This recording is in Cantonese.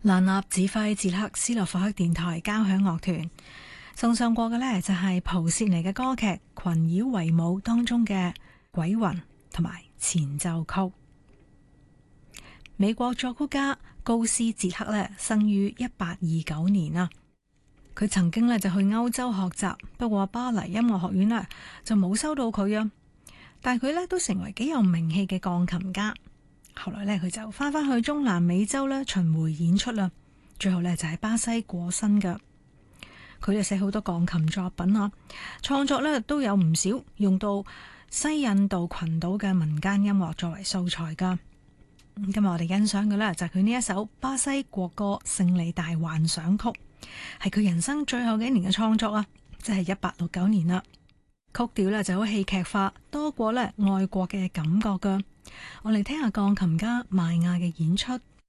蘭納指揮捷克斯洛伐克電台交響樂團送上過嘅呢，就係蒲切尼嘅歌劇《群妖為舞》當中嘅鬼魂同埋前奏曲。美國作曲家高斯捷克呢，生於1829年啊。佢曾經呢就去歐洲學習，不過巴黎音樂學院呢就冇收到佢啊。但係佢呢都成為幾有名氣嘅鋼琴家。後來呢，佢就翻返去中南美洲呢巡迴演出啦。最後呢，就喺巴西過身㗎。佢就寫好多鋼琴作品啊，創作呢都有唔少用到西印度群島嘅民間音樂作為素材㗎。今日我哋欣賞嘅呢，就係佢呢一首巴西國歌《勝利大幻想曲》，係佢人生最後幾年嘅創作啊，即係1869年啦。曲調呢就好戲劇化，多過呢愛國嘅感覺㗎。我哋聽下鋼琴家邁亞嘅演出。